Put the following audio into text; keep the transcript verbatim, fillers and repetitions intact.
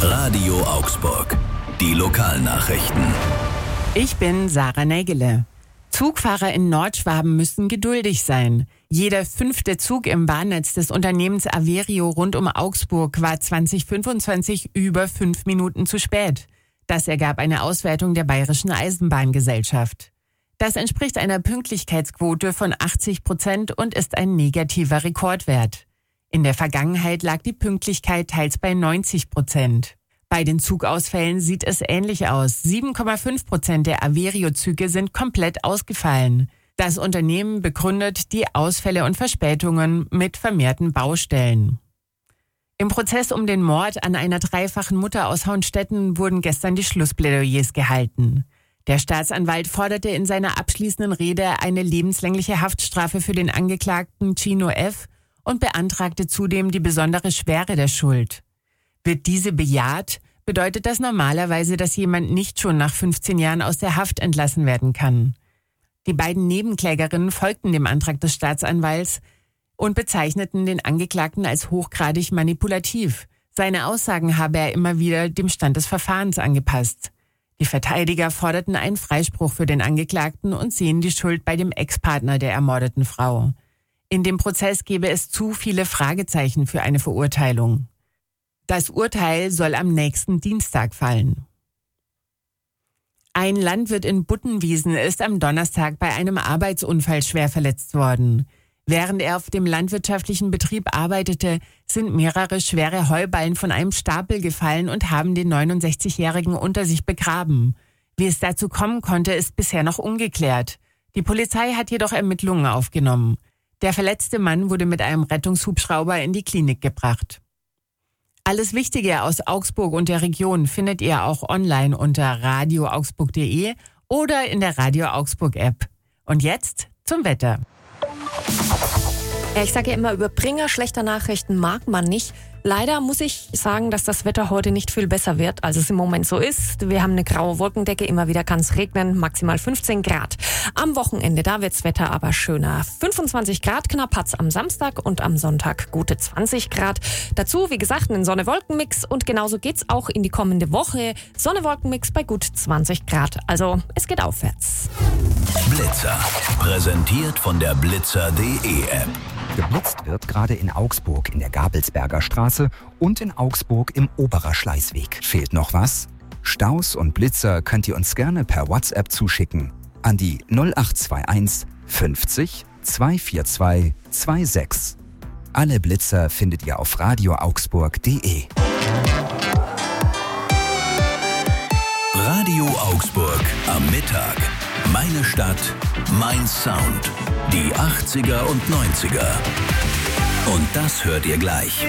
Radio Augsburg. Die Lokalnachrichten. Ich bin Sarah Nägele. Zugfahrer in Nordschwaben müssen geduldig sein. Jeder fünfte Zug im Bahnnetz des Unternehmens Averio rund um Augsburg war zwanzig fünfundzwanzig über fünf Minuten zu spät. Das ergab eine Auswertung der Bayerischen Eisenbahngesellschaft. Das entspricht einer Pünktlichkeitsquote von achtzig Prozent und ist ein negativer Rekordwert. In der Vergangenheit lag die Pünktlichkeit teils bei neunzig Prozent. Bei den Zugausfällen sieht es ähnlich aus. sieben Komma fünf Prozent der Averio-Züge sind komplett ausgefallen. Das Unternehmen begründet die Ausfälle und Verspätungen mit vermehrten Baustellen. Im Prozess um den Mord an einer dreifachen Mutter aus Hauenstetten wurden gestern die Schlussplädoyers gehalten. Der Staatsanwalt forderte in seiner abschließenden Rede eine lebenslängliche Haftstrafe für den Angeklagten Gino F. und beantragte zudem die besondere Schwere der Schuld. Wird diese bejaht, bedeutet das normalerweise, dass jemand nicht schon nach fünfzehn Jahren aus der Haft entlassen werden kann. Die beiden Nebenklägerinnen folgten dem Antrag des Staatsanwalts und bezeichneten den Angeklagten als hochgradig manipulativ. Seine Aussagen habe er immer wieder dem Stand des Verfahrens angepasst. Die Verteidiger forderten einen Freispruch für den Angeklagten und sehen die Schuld bei dem Ex-Partner der ermordeten Frau. In dem Prozess gebe es zu viele Fragezeichen für eine Verurteilung. Das Urteil soll am nächsten Dienstag fallen. Ein Landwirt in Buttenwiesen ist am Donnerstag bei einem Arbeitsunfall schwer verletzt worden. Während er auf dem landwirtschaftlichen Betrieb arbeitete, sind mehrere schwere Heuballen von einem Stapel gefallen und haben den neunundsechzigjährigen unter sich begraben. Wie es dazu kommen konnte, ist bisher noch ungeklärt. Die Polizei hat jedoch Ermittlungen aufgenommen. Der verletzte Mann wurde mit einem Rettungshubschrauber in die Klinik gebracht. Alles Wichtige aus Augsburg und der Region findet ihr auch online unter radio augsburg punkt de oder in der Radio Augsburg App. Und jetzt zum Wetter. Ja, ich sage ja immer, Überbringer schlechter Nachrichten mag man nicht. Leider muss ich sagen, dass das Wetter heute nicht viel besser wird, als es im Moment so ist. Wir haben eine graue Wolkendecke, immer wieder kann es regnen, maximal fünfzehn Grad. Am Wochenende, da wird's Wetter aber schöner. fünfundzwanzig Grad knapp hat's am Samstag und am Sonntag gute zwanzig Grad. Dazu, wie gesagt, einen Sonne-Wolken-Mix und genauso geht's auch in die kommende Woche. Sonne-Wolken-Mix bei gut zwanzig Grad. Also, es geht aufwärts. Blitzer. Präsentiert von der blitzer punkt de App. Geblitzt wird gerade in Augsburg in der Gabelsberger Straße und in Augsburg im Oberer Schleißweg. Fehlt noch was? Staus und Blitzer könnt ihr uns gerne per WhatsApp zuschicken an die null acht zwei eins fünfzig zweihundertzweiundvierzig sechsundzwanzig. Alle Blitzer findet ihr auf radio augsburg punkt de. Radio Augsburg am Mittag. Meine Stadt, mein Sound. Die achtziger und neunziger. Und das hört ihr gleich.